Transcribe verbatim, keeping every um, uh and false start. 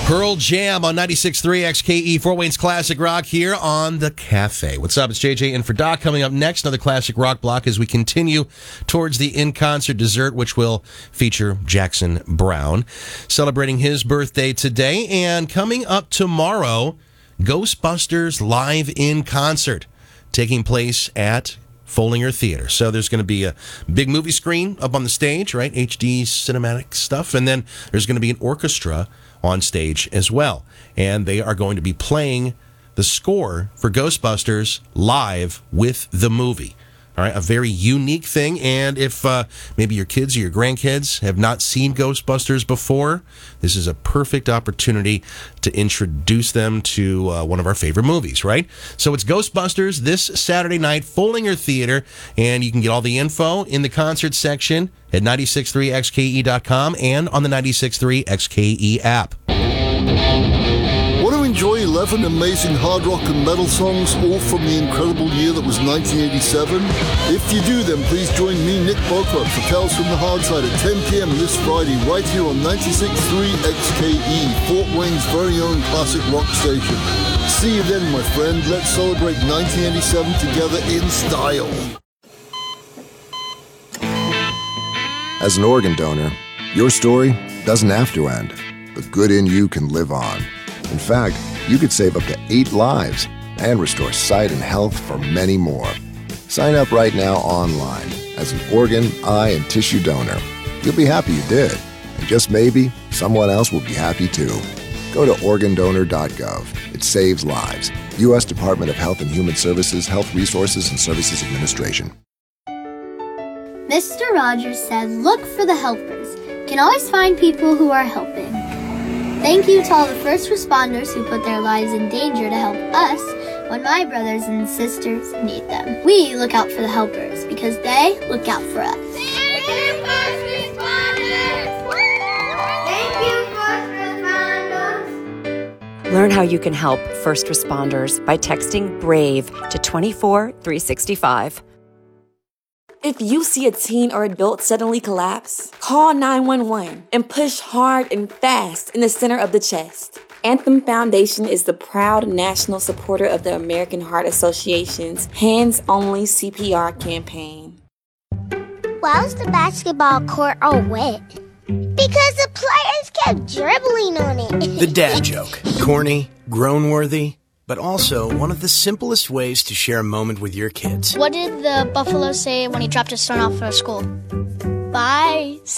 Pearl Jam on ninety-six point three X K E, Fort Wayne's Classic Rock here on The Cafe. What's up? It's J J in for Doc. Coming up next, another Classic Rock block as we continue towards the in-concert dessert, which will feature Jackson Browne, celebrating his birthday today. And coming up tomorrow, Ghostbusters Live in Concert, taking place at Follinger Theater. So there's going to be a big movie screen up on the stage, right? H D cinematic stuff. And then there's going to be an orchestra on stage as well. And they are going to be playing the score for Ghostbusters live with the movie. All right, a very unique thing. And if uh, maybe your kids or your grandkids have not seen Ghostbusters before, this is a perfect opportunity to introduce them to uh, one of our favorite movies, right? So it's Ghostbusters this Saturday night, Follinger Theater, and you can get all the info in the concert section at ninety-six point three X K E dot com and on the ninety-six point three X K E app. Want to enjoy eleven amazing hard rock and metal songs, all from the incredible year that was nineteen eighty-seven? If you do, then please join me, Nick Boca, for Tales from the Hard Side at ten p.m. this Friday, right here on ninety-six point three X K E, Fort Wayne's very own classic rock station. See you then, my friend. Let's celebrate nineteen eighty-seven together in style. As an organ donor, your story doesn't have to end. The good in you can live on. In fact, you could save up to eight lives and restore sight and health for many more. Sign up right now online as an organ, eye, and tissue donor. You'll be happy you did, and just maybe someone else will be happy too. Go to organ donor dot gov. It saves lives. U S Department of Health and Human Services, Health Resources and Services Administration. Mister Rogers said, look for the helpers. You can always find people who are helping. Thank you to all the first responders who put their lives in danger to help us when my brothers and sisters need them. We look out for the helpers because they look out for us. Thank you, first responders! Thank you, first responders! Learn how you can help first responders by texting BRAVE to two four three six five. If you see a teen or adult suddenly collapse, call nine one one and push hard and fast in the center of the chest. Anthem Foundation is the proud national supporter of the American Heart Association's Hands Only C P R campaign. Why was the basketball court all wet? Because the players kept dribbling on it. The dad joke. Corny, groan-worthy, but also one of the simplest ways to share a moment with your kids. What did the buffalo say when he dropped his son off for school? Bye.